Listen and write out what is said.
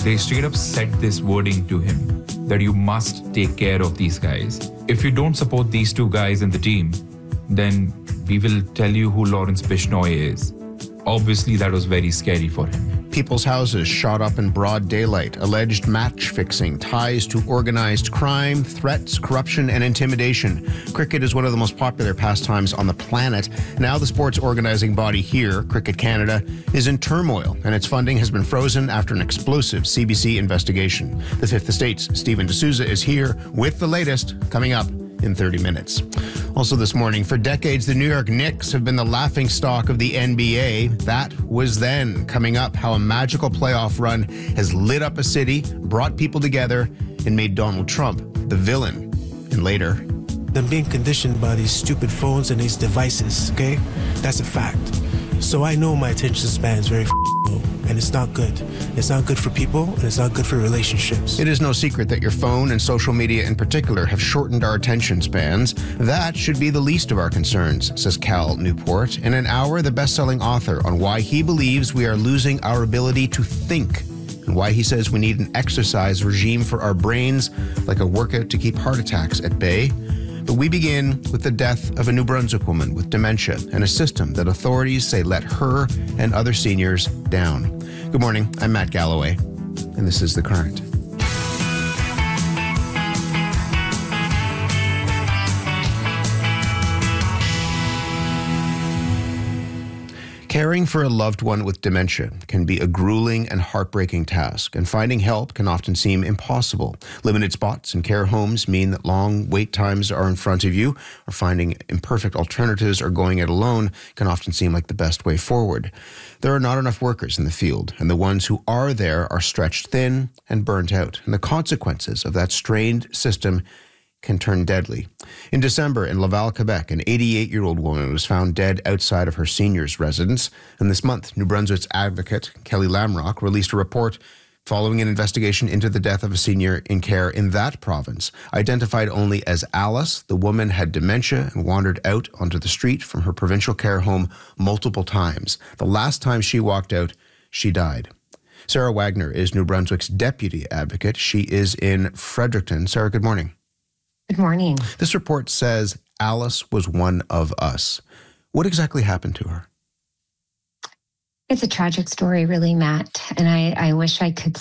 They straight up said this wording to him that you must take care of these guys. If you don't support these two guys in the team, then we will tell you who Lawrence Bishnoi is. Obviously, that was very scary for him. People's houses shot up in broad daylight, alleged match fixing, ties to organized crime, threats, corruption, and intimidation. Cricket is one of the most popular pastimes on the planet. Now the sports organizing body here, Cricket Canada, is in turmoil, and its funding has been frozen after an explosive CBC investigation. The Fifth Estate's Stephen D'Souza is here with the latest, coming up in 30 minutes. Also this morning, for decades, the New York Knicks have been the laughingstock of the NBA. That was then. Coming up, how a magical playoff run has lit up a city, brought people together, and made Donald Trump the villain. And later, them being conditioned by these stupid phones and these devices, okay? That's a fact. So I know my attention span is very low, and it's not good. It's not good for people, and it's not good for relationships. It is no secret that your phone and social media in particular have shortened our attention spans. That should be the least of our concerns, says Cal Newport. In an hour, the best-selling author on why he believes we are losing our ability to think, and why he says we need an exercise regime for our brains, like a workout to keep heart attacks at bay. But we begin with the death of a New Brunswick woman with dementia and a system that authorities say let her and other seniors down. Good morning, I'm Matt Galloway, and this is The Current. Caring for a loved one with dementia can be a grueling and heartbreaking task, and finding help can often seem impossible. Limited spots in care homes mean that long wait times are in front of you, or finding imperfect alternatives or going it alone can often seem like the best way forward. There are not enough workers in the field, and the ones who are there are stretched thin and burnt out, and the consequences of that strained system can turn deadly. In December, in Laval, Quebec, an 88-year-old woman was found dead outside of her senior's residence. And this month, New Brunswick's advocate, Kelly Lamrock, released a report following an investigation into the death of a senior in care in that province. Identified only as Alice, the woman had dementia and wandered out onto the street from her provincial care home multiple times. The last time she walked out, she died. Sarah Wagner is New Brunswick's deputy advocate. She is in Fredericton. Sarah, good morning. Good morning. This report says Alice was one of us. What exactly happened to her? It's a tragic story, really, Matt. And I wish I could